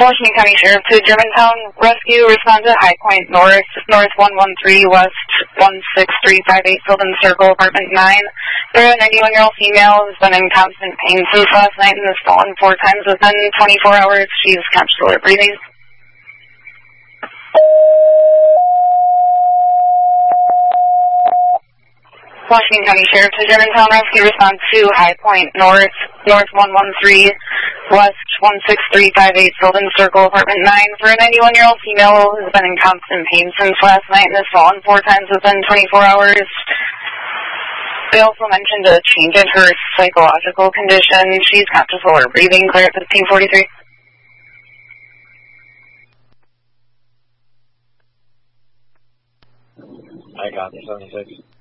Washington County Sheriff to Germantown Rescue. Respond to High Point North, North 113, West 16358, Sylvan Circle, Apartment 9. There, a 91-year-old female has been in constant pain since last night and has fallen 4 times within 24 hours. She's capsular breathing. Washington County Sheriff to Germantown Rescue. Respond to High Point North, North 113, West 16358, Sylvan Circle, Apartment 9. For a 91-year-old female who has been in constant pain since last night and has fallen 4 times within 24 hours. They also mentioned a change in her psychological condition. She's capsular breathing, clear at 1543. I got 76.